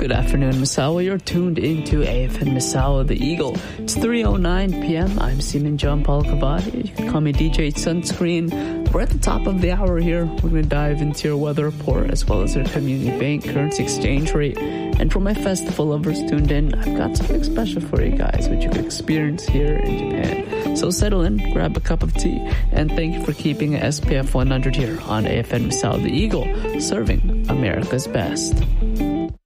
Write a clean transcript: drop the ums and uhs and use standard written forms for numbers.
Good afternoon, Misawa. You're tuned into AFN Misawa, the Eagle. It's 3:09 p.m. I'm Seaman John Paul Cavati. You can call me DJ Sunscreen. We're at the top of the hour here. We're going to dive into your weather report as well as your community bank currency exchange rate. And for my festival lovers tuned in, I've got something special for you guys, which you can experience here in Japan. So settle in, grab a cup of tea, and thank you for keeping SPF 100 here on AFN Misawa, the Eagle, serving America's best.